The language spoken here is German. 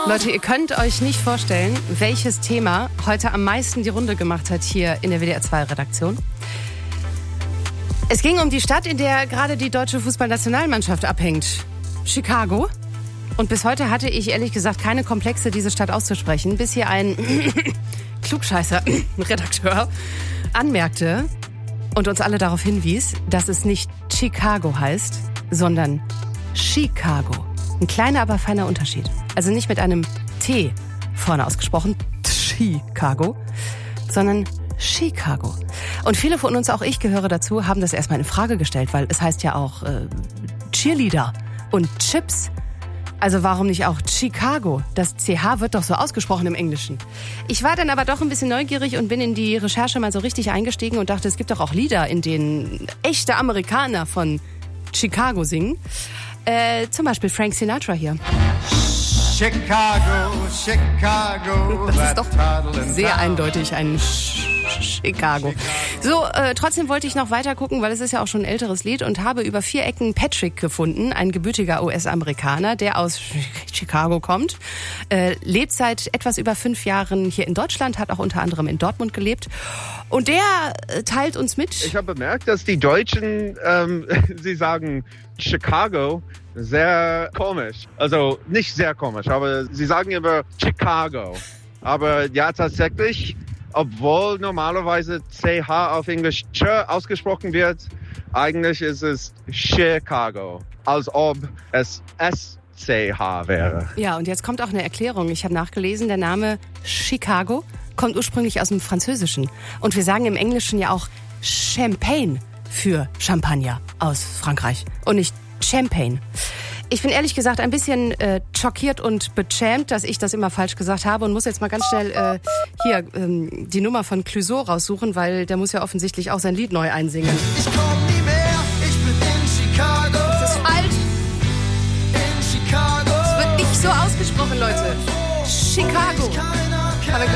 Leute, ihr könnt euch nicht vorstellen, welches Thema heute am meisten die Runde gemacht hat hier in der WDR2-Redaktion. Es ging um die Stadt, in der gerade die deutsche Fußballnationalmannschaft abhängt. Chicago. Und bis heute hatte ich ehrlich gesagt keine Komplexe, diese Stadt auszusprechen, bis hier ein Klugscheißer-Redakteur anmerkte und uns alle darauf hinwies, dass es nicht Chicago heißt, sondern Chicago. Ein kleiner, aber feiner Unterschied. Also nicht mit einem T vorne ausgesprochen, Chicago, sondern Chicago. Und viele von uns, auch ich gehöre dazu, haben das erstmal in Frage gestellt, weil es heißt ja auch Cheerleader und Chips. Also warum nicht auch Chicago? Das CH wird doch so ausgesprochen im Englischen. Ich war dann aber doch ein bisschen neugierig und bin in die Recherche mal so richtig eingestiegen und dachte, es gibt doch auch Lieder, in denen echte Amerikaner von Chicago singen. Zum Beispiel Frank Sinatra hier. Chicago, Chicago. Das ist doch sehr eindeutig ein Chicago. So, trotzdem wollte ich noch weiter gucken, weil es ist ja auch schon ein älteres Lied und habe über 4 Ecken Patrick gefunden, ein gebürtiger US-Amerikaner, der aus Chicago kommt, lebt seit etwas über 5 Jahren hier in Deutschland, hat auch unter anderem in Dortmund gelebt und der teilt uns mit. Ich habe bemerkt, dass die Deutschen, sie sagen Chicago, sehr komisch. Also nicht sehr komisch, aber sie sagen immer Chicago. Aber ja, tatsächlich, obwohl normalerweise CH auf Englisch Ch ausgesprochen wird, eigentlich ist es Chicago, als ob es SCH wäre. Ja, und jetzt kommt auch eine Erklärung. Ich habe nachgelesen, der Name Chicago kommt ursprünglich aus dem Französischen. Und wir sagen im Englischen ja auch Champagne für Champagner aus Frankreich und nicht Champagne. Ich bin ehrlich gesagt ein bisschen schockiert und beschämt, dass ich das immer falsch gesagt habe und muss jetzt mal ganz schnell die Nummer von Clouseau raussuchen, weil der muss ja offensichtlich auch sein Lied neu einsingen. Ich komm nie mehr, ich bin in Chicago. Das ist falsch. In Chicago. Es wird nicht so ausgesprochen, Leute. Chicago.